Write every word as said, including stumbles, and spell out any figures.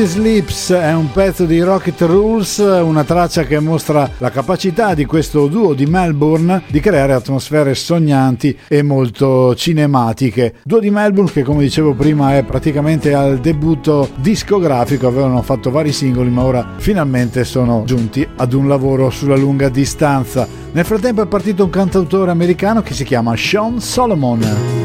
Sleeps è un pezzo di Rocket Rules, una traccia che mostra la capacità di questo duo di Melbourne di creare atmosfere sognanti e molto cinematiche. Duo di Melbourne che, come dicevo prima, è praticamente al debutto discografico, avevano fatto vari singoli ma ora finalmente sono giunti ad un lavoro sulla lunga distanza. Nel frattempo è partito un cantautore americano che si chiama Sean Solomon.